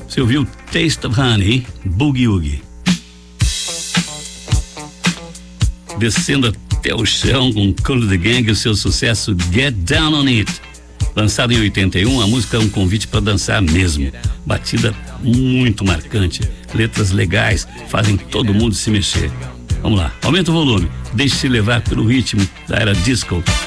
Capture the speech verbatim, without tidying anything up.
Você ouviu Taste of Honey, Boogie Woogie. Descendo até o chão com Kool the Gang e o seu sucesso Get Down on It. Lançado em oitenta e um, a música é um convite para dançar mesmo. Batida muito marcante, letras legais, fazem todo mundo se mexer. Vamos lá, aumenta o volume, deixe-se levar pelo ritmo da era disco.